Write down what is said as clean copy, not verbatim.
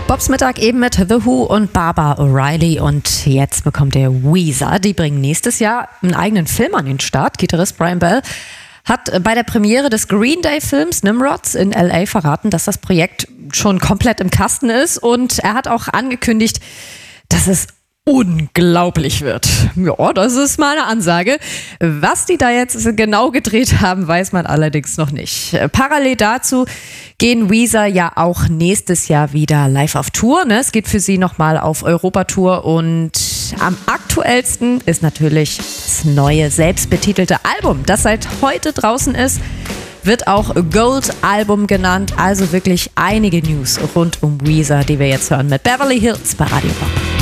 Bobs Mittag eben mit The Who und Barbara O'Reilly und jetzt bekommt der Weezer. Die bringen nächstes Jahr einen eigenen Film an den Start. Gitarrist Brian Bell hat bei der Premiere des Green Day Films Nimrods in L.A. verraten, dass das Projekt schon komplett im Kasten ist und er hat auch angekündigt, dass es unglaublich wird. Ja, das ist mal eine Ansage. Was die da jetzt genau gedreht haben, weiß man allerdings noch nicht. Parallel dazu gehen Weezer ja auch nächstes Jahr wieder live auf Tour. Es geht für sie nochmal auf Europatour und am aktuellsten ist natürlich das neue, selbstbetitelte Album, das seit heute draußen ist. Wird auch Gold-Album genannt, also wirklich einige News rund um Weezer, die wir jetzt hören mit Beverly Hills bei Radio Bob.